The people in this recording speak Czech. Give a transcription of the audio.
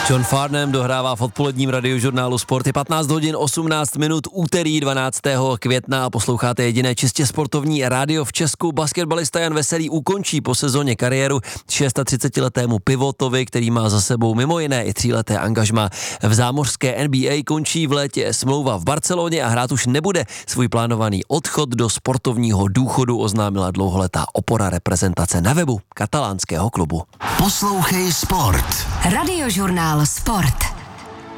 John Farnham dohrává v odpoledním radiožurnálu Sport. Je 15 hodin 18 minut, úterý 12. května a posloucháte jediné čistě sportovní rádio v Česku. Basketbalista Jan Veselý ukončí po sezóně kariéru 36letému pivotovi, který má za sebou mimo jiné i 3leté angažmá v zámořské NBA. Končí v létě smlouva v Barceloně a hrát už nebude. Svůj plánovaný odchod do sportovního důchodu oznámila dlouholetá opora reprezentace na webu katalánského klubu. Poslouchej Sport. Radiožurnál Sport.